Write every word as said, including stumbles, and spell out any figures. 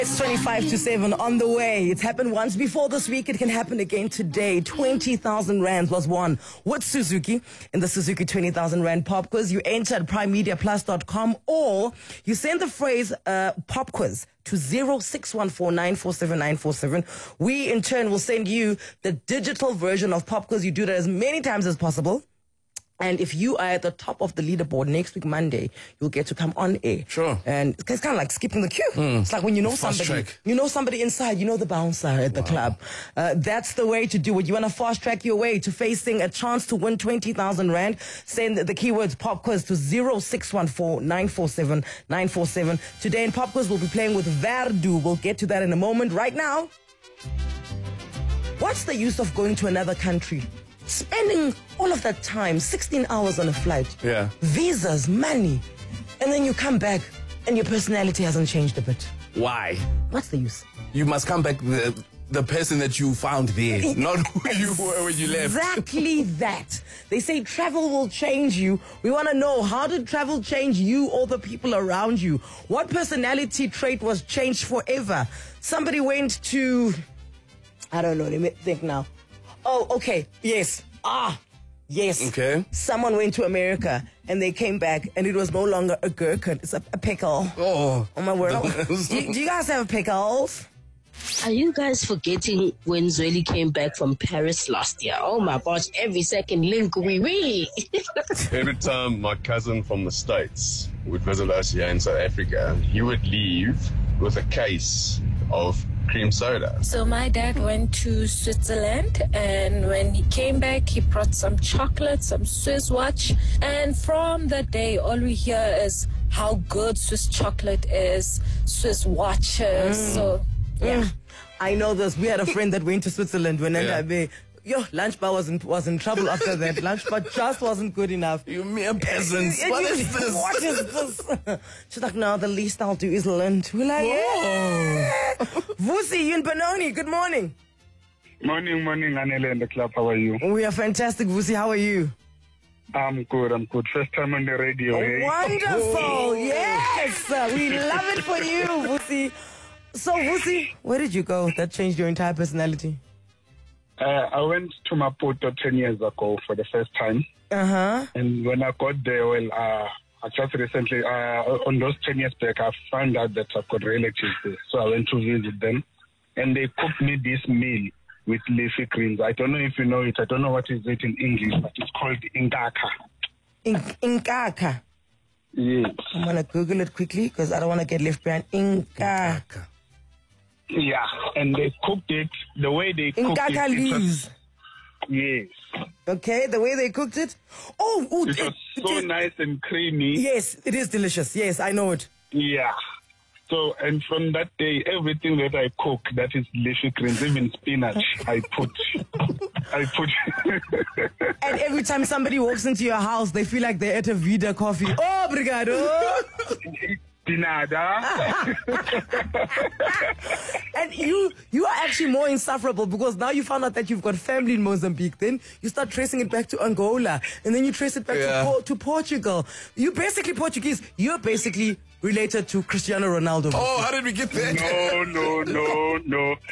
It's twenty-five to seven on the way. It's happened once before this week. It can happen again today. twenty thousand rands was won with Suzuki in the Suzuki twenty thousand rand pop quiz. You enter at prime media plus dot com or you send the phrase uh, pop quiz to zero six one four nine four seven nine four seven. We in turn will send you the digital version of pop quiz. You do that as many times as possible. And if you are at the top of the leaderboard next week, Monday, you'll get to come on air. Sure. And it's kind of like skipping the queue. Mm. It's like when you know Fast somebody, track. you know somebody inside, you know the bouncer at the Wow. club. Uh, that's the way to do it. You want to fast track your way to facing a chance to win twenty thousand rand. Send the keywords pop quiz to zero six one four nine four seven nine four seven. Today in pop quiz, we'll be playing with Verdu. We'll get to that in a moment. Right now, what's the use of going to another country? Spending all of that time, sixteen hours on a flight, Yeah. visas, money, and then you come back and your personality hasn't changed a bit. Why? What's the use? You must come back the, the person that you found there, not who you were when you left. Exactly that. They say travel will change you. We want to know, how did travel change you or the people around you? What personality trait was changed forever? Somebody went to, I don't know, let me think now. Oh, okay. Yes. Ah, yes. Okay. Someone went to America and they came back and it was no longer a gherkin. It's a, a pickle. Oh. Oh, my word. do, do you guys have pickles? Are you guys forgetting when Zweli came back from Paris last year? Oh my gosh, every second link, wee wee. Every time my cousin from the States would visit us here in South Africa, he would leave with a case of cream soda. So my dad went to Switzerland, and when he came back, he brought some chocolate, some Swiss watch, and from that day, all we hear is how good Swiss chocolate is, Swiss watches. Mm. So, yeah. Mm. I know this. We had a friend that went to Switzerland when Yeah. I Yo, lunch bar was in, was in trouble after that. Lunch bar just wasn't good enough. You mere peasants. What is this? What is this? She's like, no, the least I'll do is Lint. We're like, yeah. Vusi, you and Benoni, good morning. Morning, morning, Anele and the club. How are you? We are fantastic, Vusi. How are you? I'm good, I'm good. First time on the radio, eh? Wonderful. Yes. We love it for you, Vusi. So, Vusi, where did you go that changed your entire personality? Uh, I went to Maputo ten years ago for the first time. Uh-huh. And when I got there, well, uh, I just recently, uh, on those ten years back, I found out that I've got relatives there. So I went to visit them. And they cooked me this meal with leafy greens. I don't know if you know it. I don't know what is it in English, but it's called inkaka. In- inkaka? Yes. I'm going to Google it quickly because I don't want to get left behind. Inkaka. Yeah, and they cooked it the way they cooked Inkaka it. it was, leaves. yes. Okay, the way they cooked it. Oh, ooh, It was so it- nice and creamy. Yes, it is delicious. Yes, I know it. Yeah. So, and from that day, everything that I cook, that is leafy greens, even spinach, I put. I put. And every time somebody walks into your house, they feel like they're at a Vida coffee. Oh, obrigado. Dinada. And you you are actually more insufferable because now you found out that you've got family in Mozambique. Then you start tracing it back to Angola. And then you trace it back Yeah. to, Por- to Portugal. You're basically Portuguese. You're basically related to Cristiano Ronaldo. Oh, how did we get there? No, no, no, no.